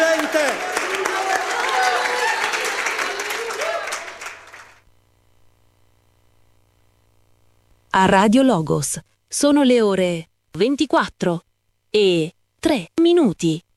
gente! A Radio Logos sono le ore 24 e 3 minuti.